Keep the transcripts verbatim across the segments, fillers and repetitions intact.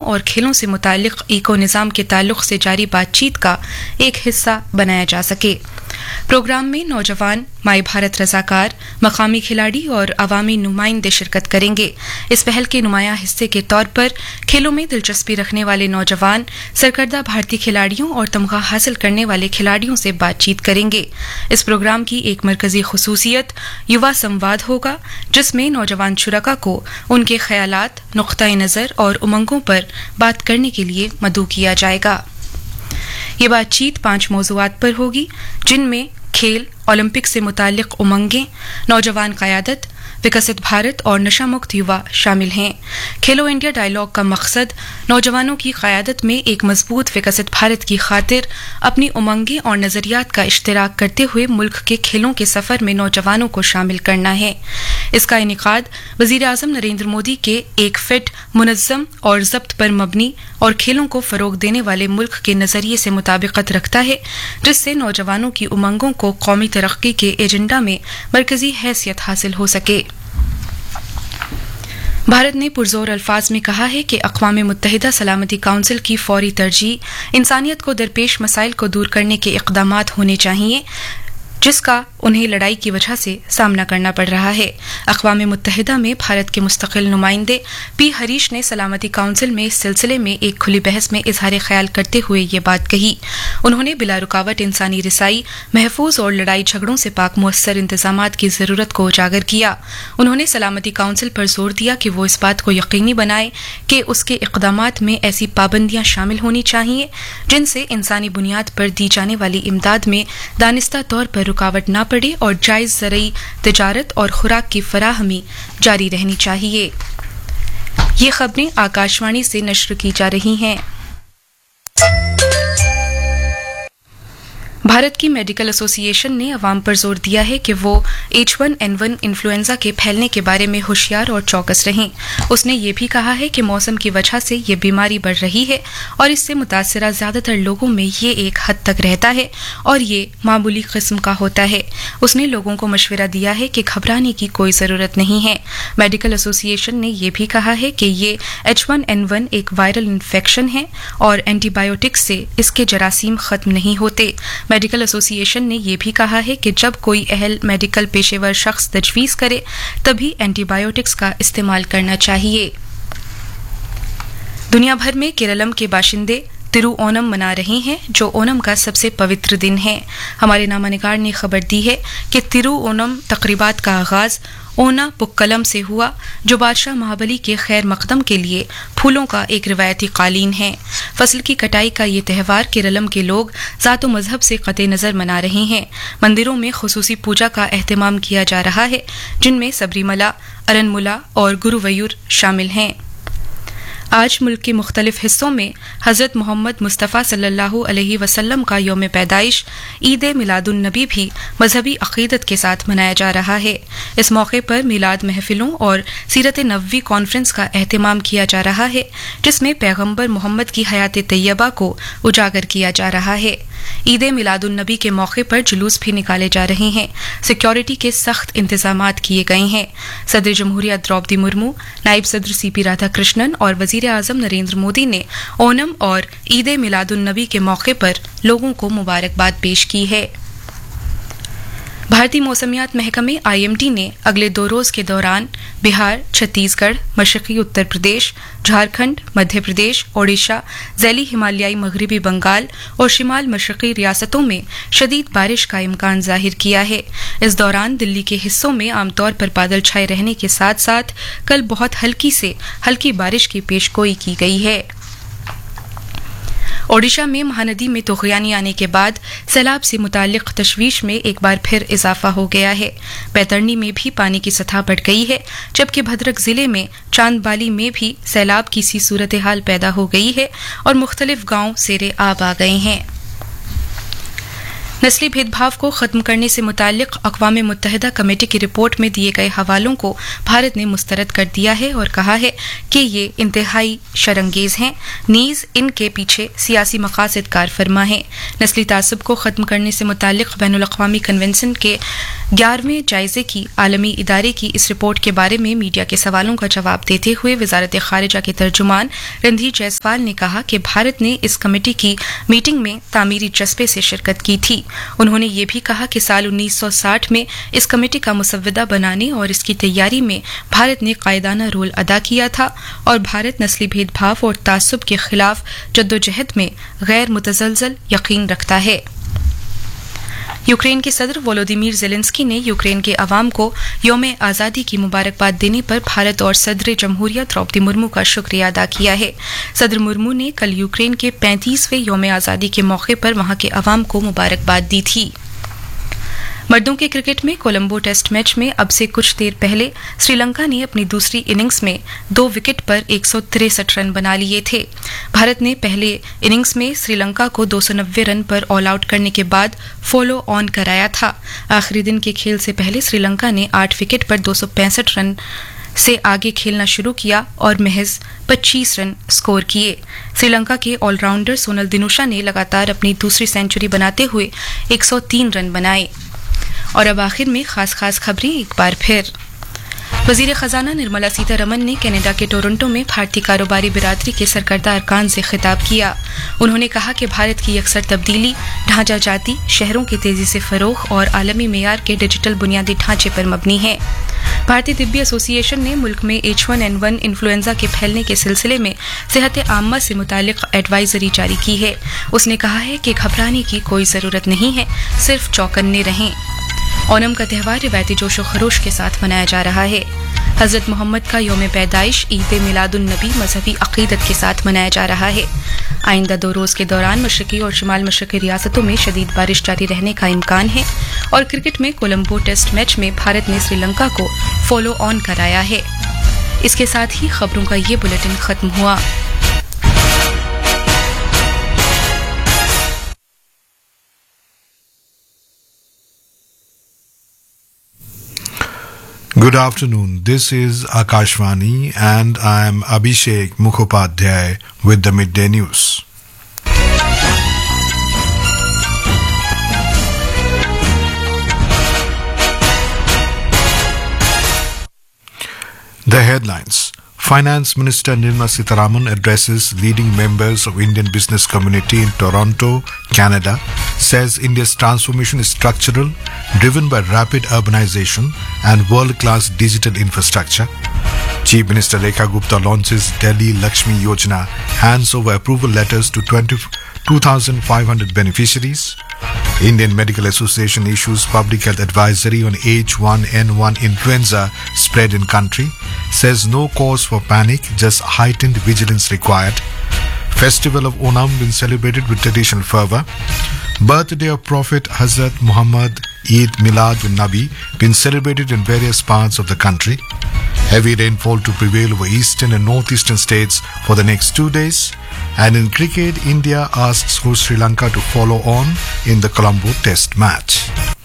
اور کھیلوں سے متعلق ایکو نظام کے تعلق سے جاری بات چیت کا ایک حصہ بنایا جا سکے۔ پروگرام میں نوجوان، مائی بھارت رضاکار، مقامی کھلاڑی اور عوامی نمائندے شرکت کریں گے۔ اس پہل کے نمایاں حصے کے طور پر کھیلوں میں دلچسپی رکھنے والے نوجوان سرکردہ بھارتی کھلاڑیوں اور تمغہ حاصل کرنے والے کھلاڑیوں سے بات چیت کریں گے۔ اس پروگرام کی ایک مرکزی خصوصیت یووا سمواد ہوگا، جس میں نوجوان شرکا کو ان کے خیالات، نقطۂ نظر اور امنگوں پر بات کرنے کے لیے مدعو کیا جائے گا۔ یہ بات چیت پانچ موضوعات پر ہوگی، جن میں کھیل، اولمپک سے متعلق امنگیں، نوجوان قیادت، وکست بھارت اور نشہ مکت یووا شامل ہیں۔ کھیلو انڈیا ڈائیلاگ کا مقصد نوجوانوں کی قیادت میں ایک مضبوط وکست بھارت کی خاطر اپنی امنگیں اور نظریات کا اشتراک کرتے ہوئے ملک کے کھیلوں کے سفر میں نوجوانوں کو شامل کرنا ہے۔ اس کا انعقاد وزیر اعظم نریندر مودی کے ایک فٹ، منظم اور ضبط پر مبنی اور کھیلوں کو فروغ دینے والے ملک کے نظریے سے مطابقت رکھتا ہے، جس سے نوجوانوں کی امنگوں کو قومی ترقی کے ایجنڈا میں مرکزی حیثیت حاصل ہو سکے۔ بھارت نے پرزور الفاظ میں کہا ہے کہ اقوام متحدہ سلامتی کونسل کی فوری ترجیح انسانیت کو درپیش مسائل کو دور کرنے کے اقدامات ہونے چاہیے، جس کا انہیں لڑائی کی وجہ سے سامنا کرنا پڑ رہا ہے۔ اقوام متحدہ میں بھارت کے مستقل نمائندے پی ہریش نے سلامتی کونسل میں اس سلسلے میں ایک کھلی بحث میں اظہار خیال کرتے ہوئے یہ بات کہی۔ انہوں نے بلا رکاوٹ انسانی رسائی، محفوظ اور لڑائی جھگڑوں سے پاک مؤثر انتظامات کی ضرورت کو اجاگر کیا۔ انہوں نے سلامتی کونسل پر زور دیا کہ وہ اس بات کو یقینی بنائے کہ اس کے اقدامات میں ایسی پابندیاں شامل ہونی چاہیے جن سے انسانی بنیاد پر دی جانے والی امداد میں دانستہ طور پر رکاوٹ نہ پڑے اور جائز زرعی تجارت اور خوراک کی فراہمی جاری رہنی چاہیے۔ یہ خبریں آکاشوانی سے نشر کی جا رہی ہیں۔ بھارت کی میڈیکل ایسوسی ایشن نے عوام پر زور دیا ہے کہ وہ H one N one influenza کے پھیلنے کے بارے میں ہوشیار اور چوکس رہیں۔ اس نے یہ بھی کہا ہے کہ موسم کی وجہ سے یہ بیماری بڑھ رہی ہے اور اس سے متاثرہ زیادہ تر لوگوں میں یہ ایک حد تک رہتا ہے اور یہ معمولی قسم کا ہوتا ہے۔ اس نے لوگوں کو مشورہ دیا ہے کہ گھبرانے کی کوئی ضرورت نہیں ہے۔ میڈیکل ایسوسی ایشن نے یہ بھی کہا ہے کہ یہ ایچ ون این ون ایک وائرل انفیکشن ہے اور اینٹی بایوٹک سے اس کے جراثیم ختم نہیں ہوتے۔ میڈیکل ایسوسی ایشن نے یہ بھی کہا ہے کہ جب کوئی اہل میڈیکل پیشے ور شخص تجویز کرے تبھی اینٹی بایوٹکس کا استعمال کرنا چاہیے۔ دنیا بھر میں کیرلم کے باشندے ترو اونم منا رہے ہیں، جو اونم کا سب سے پوتر دن ہے۔ ہمارے نامہ نگار نے خبر دی ہے کہ ترو اونم تقریبات کا آغاز اونا پکلم سے ہوا، جو بادشاہ مہابلی کے خیر مقدم کے لیے پھولوں کا ایک روایتی قالین ہے۔ فصل کی کٹائی کا یہ تہوار کیرلم کے لوگ ذات و مذہب سے قطع نظر منا رہے ہیں۔ مندروں میں خصوصی پوجا کا اہتمام کیا جا رہا ہے، جن میں سبری ملا، ارنملا اور گروویور شامل ہیں۔ آج ملک کے مختلف حصوں میں حضرت محمد مصطفیٰ صلی اللہ علیہ وسلم کا یوم پیدائش عید میلاد النبی بھی مذہبی عقیدت کے ساتھ منایا جا رہا ہے۔ اس موقع پر میلاد محفلوں اور سیرت نبوی کانفرنس کا اہتمام کیا جا رہا ہے، جس میں پیغمبر محمد کی حیات طیبہ کو اجاگر کیا جا رہا ہے۔ عید میلاد النبی کے موقع پر جلوس بھی نکالے جا رہے ہیں۔ سیکیورٹی کے سخت انتظامات کیے گئے ہیں۔ صدر جمہوریہ دروپدی مرمو، نائب صدر سی پی رادھا کرشنن اور وزیر اعظم نریندر مودی نے اونم اور عید میلاد النبی کے موقع پر لوگوں کو مبارکباد پیش کی ہے۔ بھارتی موسمیات محکمے آئی ایم ڈی نے اگلے دو روز کے دوران بہار، چھتیس گڑھ، مشرقی اتر پردیش، جھارکھنڈ، مدھیہ پردیش، اوڈیشہ، ذیلی ہمالیائی مغربی بنگال اور شمال مشرقی ریاستوں میں شدید بارش کا امکان ظاہر کیا ہے۔ اس دوران دلی کے حصوں میں عام طور پر بادل چھائے رہنے کے ساتھ ساتھ کل بہت ہلکی سے ہلکی بارش کی پیش گوئی کی گئی ہے۔ اوڈیشہ میں مہاندی میں طغیانی آنے کے بعد سیلاب سے متعلق تشویش میں ایک بار پھر اضافہ ہو گیا ہے۔ بیترنی میں بھی پانی کی سطح بڑھ گئی ہے، جبکہ بھدرک ضلع میں چاند بالی میں بھی سیلاب کی سی صورتحال پیدا ہو گئی ہے اور مختلف گاؤں زیر آب آ گئے ہیں۔ नस्ली भेदभाव को खत्म करने से मुताल्लिक अक़वाम मुत्तहिदा कमेटी की रिपोर्ट में दिए गए हवालों को भारत ने मुस्तरद कर दिया है और कहा है कि ये इंतहाई शर्मंगेज हैं, नीज इनके पीछे सियासी मकासद कार फरमा है। नस्ली तासुब को खत्म करने से मुताल्लिक बैनुल अक़वामी कन्वेंशन के ग्यारहवें जायजे की आलमी इदारे की इस रिपोर्ट के बारे में मीडिया के सवालों का जवाब देते हुए वजारत खारिजा के तर्जुमान रणधीर जायसवाल ने कहा कि भारत ने इस कमेटी की मीटिंग में तामीरी जज्बे से शिरकत की थी। उन्होंने ये भी कहा कि साल उन्नीस सौ साठ में इस कमेटी का मुसव्वदा बनाने और इसकी तैयारी में भारत ने कायदाना रोल अदा किया था और भारत नस्ली भेदभाव और तासुब के खिलाफ जद्दोजहद में गैर मुतज़लज़ल यकीन रखता है। यूक्रेन के सदर वोलोदिमीर ज़ेलेंस्की ने यूक्रेन के अवाम को यौम आज़ादी की मुबारकबाद देने पर भारत और सदर जमहूरिया द्रौपदी मुर्मू का शुक्रिया अदा किया है। सदर मुर्मू ने कल यूक्रेन के पैंतीसवें यौम आज़ादी के मौके पर वहां के अवाम को मुबारकबाद दी थी। मर्दों के क्रिकेट में कोलंबो टेस्ट मैच में अब से कुछ देर पहले श्रीलंका ने अपनी दूसरी इनिंग्स में दो विकेट पर एक सौ तिरसठ रन बना लिए थे। भारत ने पहले इनिंग्स में श्रीलंका को दो सौ नब्बे रन पर ऑल आउट करने के बाद फॉलो ऑन कराया था। आखिरी दिन के खेल से पहले श्रीलंका ने आठ विकेट पर दो सौ पैंसठ रन से आगे खेलना शुरू किया और महज पच्चीस रन स्कोर किए। श्रीलंका के ऑलराउंडर सोनल दिनुशा ने लगातार अपनी दूसरी सेंचुरी बनाते हुए एक सौ तीन रन बनाए। और अब आखिर में खास खास खबरें एक बार फिर। वजीर खजाना निर्मला सीतारमन ने कनाडा के टोरंटो में भारतीय कारोबारी बिरादरी के सरकर्दा अरकान से खिताब किया। उन्होंने कहा कि भारत की अक्सर तब्दीली ढांचा जाती शहरों के तेजी से फरोग और आलमी मेयार के डिजिटल बुनियादी ढांचे पर मबनी है। भारतीय तिब्बी एसोसिएशन ने मुल्क में H one N one influenza के फैलने के सिलसिले में सेहत आम्मा से मुतालिक एडवाइजरी जारी की है। उसने कहा है कि घबराने की कोई जरूरत नहीं है, सिर्फ चौकन्ने रहें। ओनम का त्यौहार रिवायती जोशो खरोश के साथ मनाया जा रहा है। हजरत मोहम्मद का यौम पैदाइश ईद मिलादुन नबी मजहबी अकीदत के साथ मनाया जा रहा है। आइंदा दो रोज के दौरान मशरकी और शिमाल मशरकी रियासतों में शदीद बारिश जारी रहने का इम्कान है। और क्रिकेट में कोलंबो टेस्ट मैच में भारत ने श्रीलंका को फॉलो ऑन कराया है। इसके साथ ही खबरों का ये बुलेटिन खत्म हुआ। Good afternoon. This is Akashvani and I am Abhishek Mukhopadhyay with the Midday News. The headlines. Finance Minister Nirmala Sitharaman addresses leading members of Indian business community in Toronto, Canada, says India's transformation is structural, driven by rapid urbanization and world-class digital infrastructure. Chief Minister Rekha Gupta launches Delhi Lakshmi Yojana, hands over approval letters to twenty-two thousand five hundred beneficiaries. Indian Medical Association issues public health advisory on H one N one influenza spread in country, says no cause for panic, just heightened vigilance required. Festival of Onam been celebrated with traditional fervor. Birthday of Prophet Hazrat Muhammad, Eid Milad ul Nabi been celebrated in various parts of the country. Heavy rainfall to prevail over eastern and northeastern states for the next two days. And in cricket, India asks host Sri Lanka to follow on in the Colombo Test match.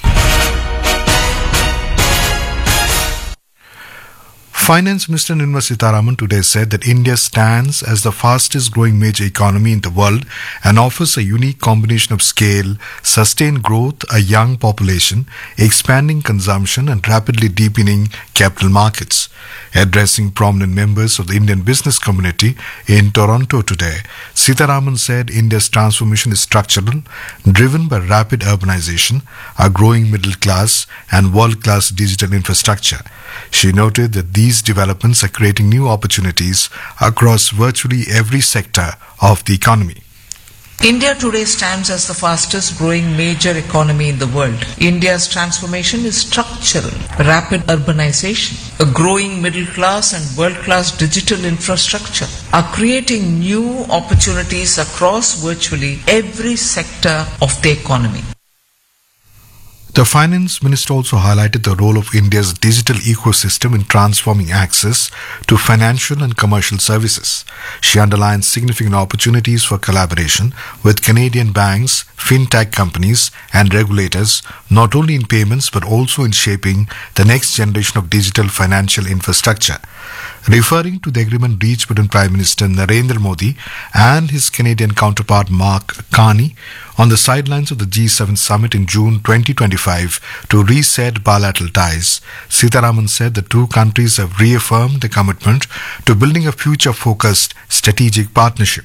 Finance Minister Nirmala Sitharaman today said that India stands as the fastest growing major economy in the world and offers a unique combination of scale, sustained growth, a young population, expanding consumption and rapidly deepening capital markets. Addressing prominent members of the Indian business community in Toronto today, Sitharaman said India's transformation is structural, driven by rapid urbanization, a growing middle class and world-class digital infrastructure. She noted that these developments are creating new opportunities across virtually every sector of the economy. India today stands as the fastest growing major economy in the world. India's transformation is structural. Rapid urbanization, a growing middle class and world-class digital infrastructure are creating new opportunities across virtually every sector of the economy. The finance minister also highlighted the role of India's digital ecosystem in transforming access to financial and commercial services. She underlined significant opportunities for collaboration with Canadian banks, fintech companies, and regulators, not only in payments but also in shaping the next generation of digital financial infrastructure. Referring to the agreement reached between Prime Minister Narendra Modi and his Canadian counterpart Mark Carney on the sidelines of the G seven summit in June twenty twenty-five to reset bilateral ties, Sitharaman said the two countries have reaffirmed their commitment to building a future-focused strategic partnership.